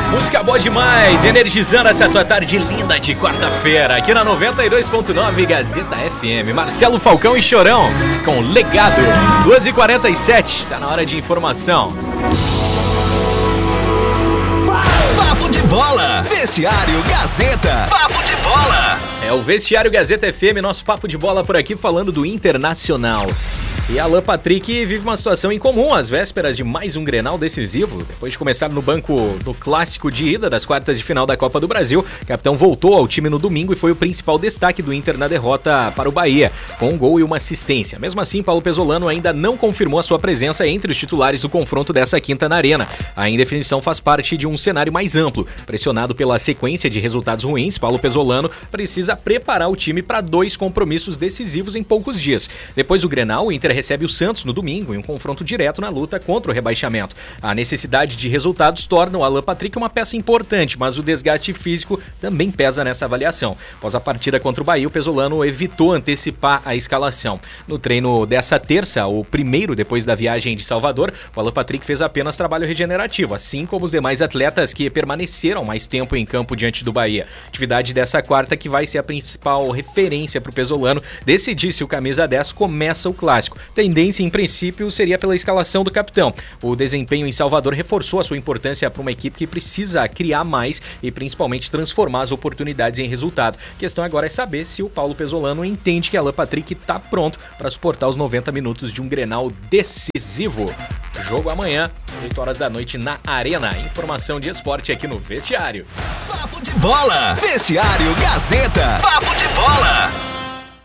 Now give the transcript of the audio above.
Música boa demais, energizando essa tua tarde linda de quarta-feira, aqui na 92.9 Gazeta FM. Marcelo Falcão e Chorão, com Legado. 2h47, tá na hora de informação. Papo de bola, Vestiário Gazeta. Papo de bola. É o Vestiário Gazeta FM, nosso papo de bola por aqui, falando do Internacional. E Alan Patrick vive uma situação incomum às vésperas de mais um Grenal decisivo. Depois de começar no banco do clássico de ida das quartas de final da Copa do Brasil, o capitão voltou ao time no domingo e foi o principal destaque do Inter na derrota para o Bahia, com um gol e uma assistência. Mesmo assim, Paulo Pezzolano ainda não confirmou a sua presença entre os titulares do confronto dessa quinta na Arena. A indefinição faz parte de um cenário mais amplo. Pressionado pela sequência de resultados ruins, Paulo Pezzolano precisa preparar o time para 2 compromissos decisivos em poucos dias. Depois do Grenal, o Inter recebe o Santos no domingo em um confronto direto na luta contra o rebaixamento. A necessidade de resultados torna o Alan Patrick uma peça importante, mas o desgaste físico também pesa nessa avaliação. Após a partida contra o Bahia, o Pezzolano evitou antecipar a escalação. No treino dessa terça, o primeiro depois da viagem de Salvador, o Alan Patrick fez apenas trabalho regenerativo, assim como os demais atletas que permaneceram mais tempo em campo diante do Bahia. Atividade dessa quarta que vai ser a principal referência para o Pezzolano decidir se o camisa 10 começa o clássico. Tendência, em princípio, seria pela escalação do capitão. O desempenho em Salvador reforçou a sua importância para uma equipe que precisa criar mais e principalmente transformar as oportunidades em resultado. A questão agora é saber se o Paulo Pezzolano entende que Alan Patrick está pronto para suportar os 90 minutos de um Grenal decisivo. Jogo amanhã, 8 horas da noite na Arena. Informação de esporte aqui no Vestiário. Papo de bola, Vestiário Gazeta. Papo de bola.